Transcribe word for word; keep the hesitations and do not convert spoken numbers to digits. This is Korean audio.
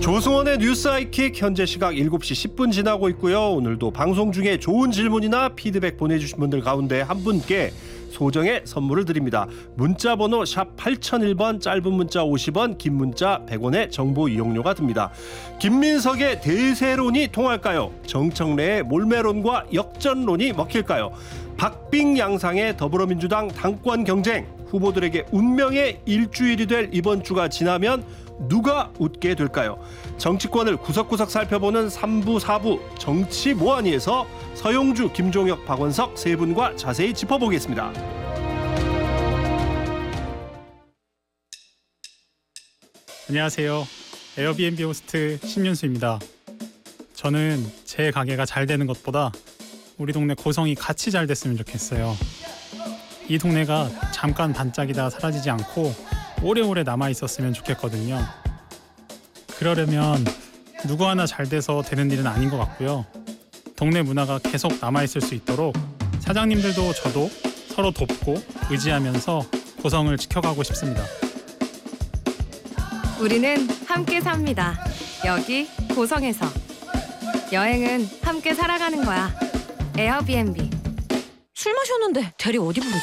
조승원의 뉴스 아이킥 현재 시각 일곱 시 십 분 지나고 있고요. 오늘도 방송 중에 좋은 질문이나 피드백 보내주신 분들 가운데 한 분께 소정의 선물을 드립니다. 문자번호 샵 팔공공일 번, 짧은 문자 오십 원, 긴 문자 백 원의 정보 이용료가 듭니다. 김민석의 대세론이 통할까요? 정청래의 몰매론과 역전론이 먹힐까요? 박빙 양상의 더불어민주당 당권 경쟁, 후보들에게 운명의 일주일이 될 이번 주가 지나면 누가 웃게 될까요? 정치권을 구석구석 살펴보는 삼 부, 사 부 정치 모하니에서 서용주, 김종혁, 박원석 세 분과 자세히 짚어보겠습니다. 안녕하세요. 에어비앤비 호스트 신윤수입니다. 저는 제 가게가 잘 되는 것보다 우리 동네 고성이 같이 잘 됐으면 좋겠어요. 이 동네가 잠깐 반짝이다 사라지지 않고 오래오래 남아있었으면 좋겠거든요. 그러려면 누구 하나 잘 돼서 되는 일은 아닌 것 같고요. 동네 문화가 계속 남아있을 수 있도록 사장님들도 저도 서로 돕고 의지하면서 고성을 지켜가고 싶습니다. 우리는 함께 삽니다. 여기 고성에서. 여행은 함께 살아가는 거야. 에어비앤비. 술 마셨는데 대리 어디 부르지?